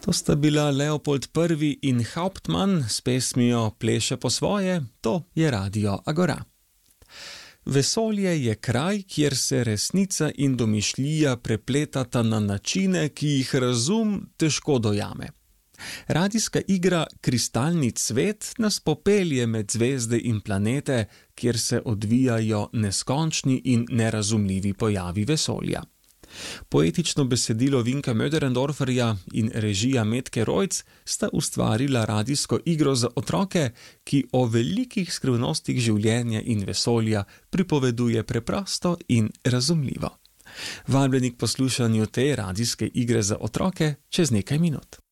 To sta bila Leopold I. in Hauptmann s pesmijo Pleše po svoje, to je Radio Agora. Vesolje je kraj, kjer se resnica in domišljija prepletata na načine, ki jih razum težko dojame. Radijska igra Kristalni cvet nas popelje med zvezde in planete, kjer se odvijajo neskončni in nerazumljivi pojavi vesolja. Poetično besedilo Vinka Möderndorferja in režija Metke Rojc sta ustvarila radijsko igro za otroke, ki o velikih skrivnostih življenja in vesolja pripoveduje preprosto in razumljivo. Vabljeni k poslušanju te radijske igre za otroke čez nekaj minut.